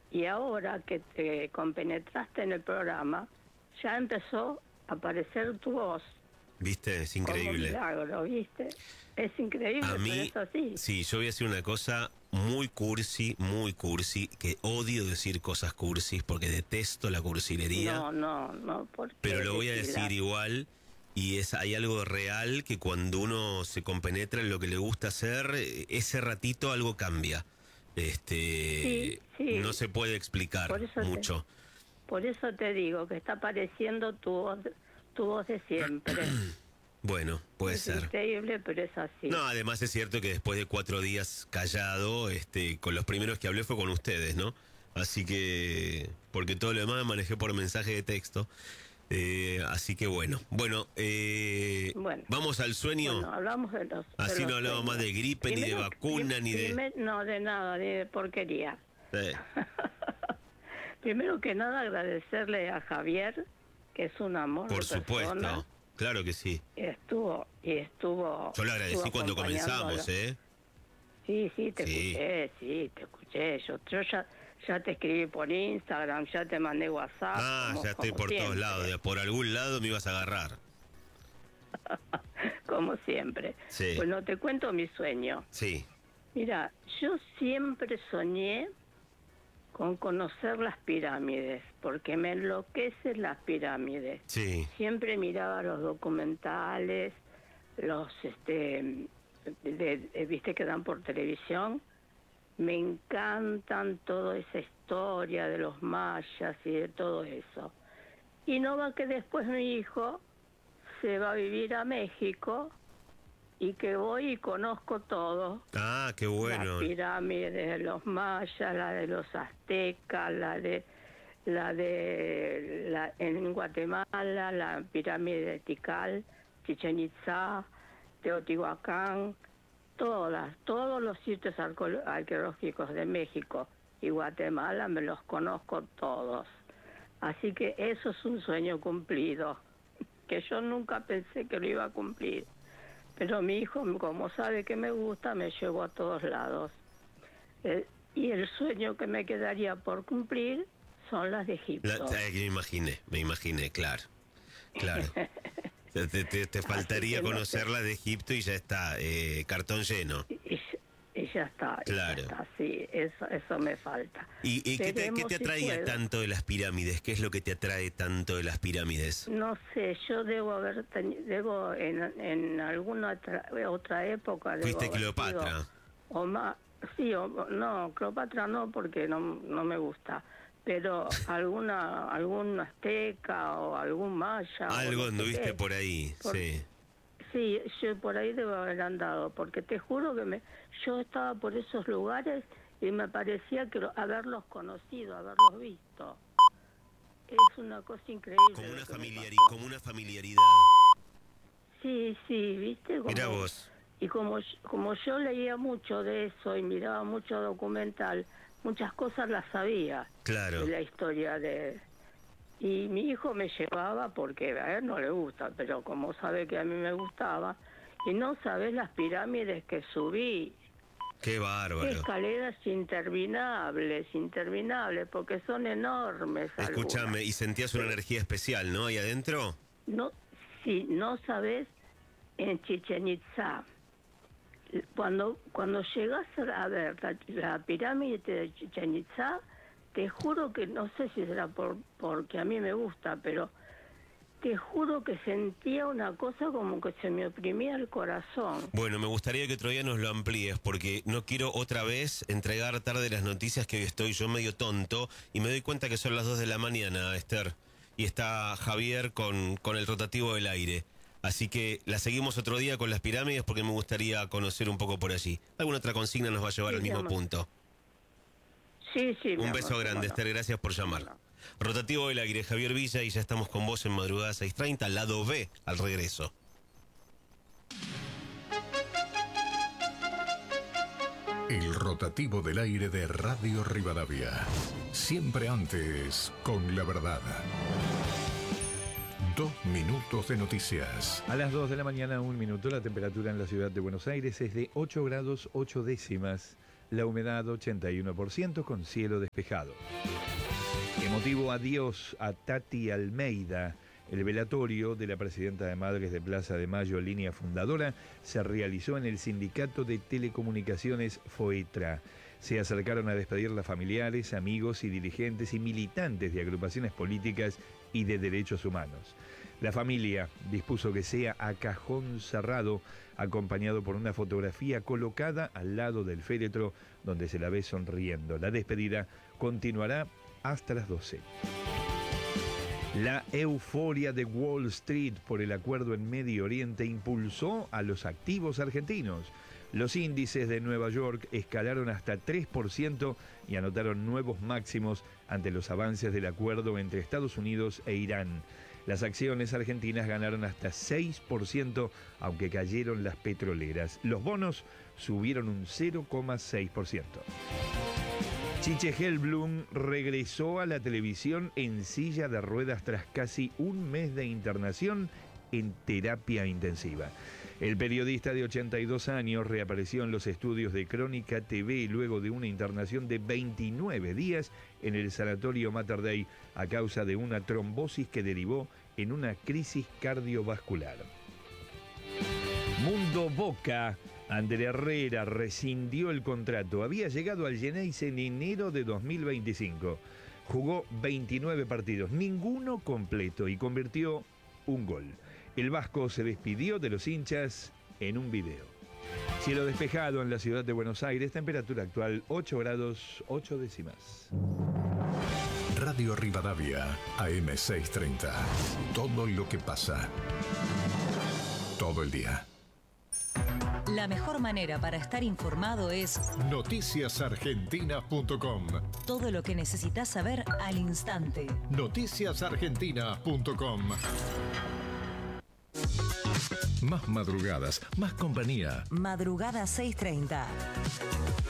Y ahora que te compenetraste en el programa, ya empezó a aparecer tu voz. ¿Viste? Es Como increíble. milagro, ¿viste? Es increíble, A mí, pero es así. sí, yo voy a decir una cosa muy cursi, que odio decir cosas cursis porque detesto la cursilería. No, ¿por qué Pero lo voy a decir decirlas? igual, y hay algo real que cuando uno se compenetra en lo que le gusta hacer, ese ratito algo cambia. Sí, No se puede explicar por eso mucho. por eso te digo que está apareciendo tu voz de siempre. Bueno, puede Es ser. increíble, pero es así. No, además es cierto que después de 4 días callado, con los primeros que hablé fue con ustedes, ¿no? Así que, porque todo lo demás me manejé por mensaje de texto. Así que bueno, Bueno, vamos al sueño. bueno, hablamos de los Así no los hablamos más sueños. de gripe, ni de vacuna, ni de... No, de nada, ni de porquería. Eh, Primero que nada, agradecerle a Javier, que es un amor por de persona. supuesto, claro que sí. Estuvo. Yo lo agradecí cuando comenzamos, ¿eh? Sí, te escuché. Yo ya te escribí por Instagram, ya te mandé WhatsApp. Ya estoy por todos lados. Por algún lado me ibas a agarrar. Como siempre. Sí. Bueno, te cuento mi sueño. Sí. Mira, yo siempre soñé con conocer las pirámides, porque me enloquecen las pirámides. Sí. Siempre miraba los documentales, viste que dan por televisión. Me encantan toda esa historia de los mayas y de todo eso. Y no va que después mi hijo se va a vivir a México y que voy y conozco todo. Ah, qué bueno. Las pirámides de los mayas, la de los aztecas, en Guatemala, la pirámide de Tikal, Chichén Itzá, Teotihuacán, todos los sitios arqueológicos de México y Guatemala me los conozco todos. Así que eso es un sueño cumplido, que yo nunca pensé que lo iba a cumplir. Pero mi hijo, como sabe que me gusta, me llevó a todos lados. Y el sueño que me quedaría por cumplir son las de Egipto. Me imaginé, claro. Te faltaría conocer la de Egipto y ya está, cartón lleno. Y ya está, claro. Sí, eso me falta. ¿Y qué te atraía tanto de las pirámides? ¿Qué es lo que te atrae tanto de las pirámides? No sé, yo debo en alguna otra época... ¿Fuiste Cleopatra? O más, sí, no, Cleopatra no, porque no me gusta. Pero algún azteca o algún maya. Algo anduviste por ahí, sí. Sí, yo por ahí debo haber andado, porque te juro que yo estaba por esos lugares y me parecía que haberlos conocido, haberlos visto. Es una cosa increíble. Como una familiaridad. Sí, ¿viste? Mirá vos. Y como yo leía mucho de eso y miraba mucho documental, muchas cosas las sabía. Claro. De la historia Y mi hijo me llevaba porque a él no le gusta, pero como sabe que a mí me gustaba, y no sabes las pirámides que subí. ¡Qué bárbaro! Escaleras interminables, porque son enormes. Escúchame, y sentías una energía especial, ¿no? Ahí adentro. No, sí, no sabes, en Chichén Itzá, cuando llegas a ver la pirámide de Chichén Itzá, te juro que, no sé si será porque a mí me gusta, pero te juro que sentía una cosa como que se me oprimía el corazón. Bueno, me gustaría que otro día nos lo amplíes, porque no quiero otra vez entregar tarde las noticias, que hoy estoy yo medio tonto, y me doy cuenta que son las 2 de la mañana, Esther, y está Javier con el rotativo del aire. Así que la seguimos otro día con las pirámides, porque me gustaría conocer un poco por allí. Alguna otra consigna nos va a llevar al mismo punto. Sí. Un beso grande, Esther, gracias por llamar. Rotativo del aire, Javier Villa, y ya estamos con vos en Madrugada 6:30, lado B, al regreso. El rotativo del aire de Radio Rivadavia. Siempre antes, con la verdad. 2 minutos de noticias. A las 2 de la mañana, 1 minuto, la temperatura en la ciudad de Buenos Aires es de 8 grados 8 décimas. la humedad 81% con cielo despejado. Emotivo adiós a Tati Almeida. El velatorio de la presidenta de Madres de Plaza de Mayo, línea fundadora, se realizó en el Sindicato de Telecomunicaciones FOETRA. Se acercaron a despedirla familiares, amigos y dirigentes y militantes de agrupaciones políticas y de derechos humanos. La familia dispuso que sea a cajón cerrado, acompañado por una fotografía colocada al lado del féretro donde se la ve sonriendo. La despedida continuará hasta las 12. La euforia de Wall Street por el acuerdo en Medio Oriente impulsó a los activos argentinos. Los índices de Nueva York escalaron hasta 3% y anotaron nuevos máximos ante los avances del acuerdo entre Estados Unidos e Irán. Las acciones argentinas ganaron hasta 6%, aunque cayeron las petroleras. Los bonos subieron un 0,6%. Chiche Hellblum regresó a la televisión en silla de ruedas tras casi un mes de internación en terapia intensiva. El periodista de 82 años reapareció en los estudios de Crónica TV luego de una internación de 29 días en el sanatorio Mater Dei a causa de una trombosis que derivó en una crisis cardiovascular. Mundo Boca. Ander Herrera rescindió el contrato. Había llegado al Geneise en enero de 2025. Jugó 29 partidos, ninguno completo, y convirtió un gol. El vasco se despidió de los hinchas en un video. Cielo despejado en la ciudad de Buenos Aires, temperatura actual 8 grados 8 décimas. Radio Rivadavia, AM 630. Todo lo que pasa. Todo el día. La mejor manera para estar informado es noticiasargentina.com. todo lo que necesitas saber al instante. Noticiasargentina.com. Más madrugadas, más compañía. Madrugada 6:30.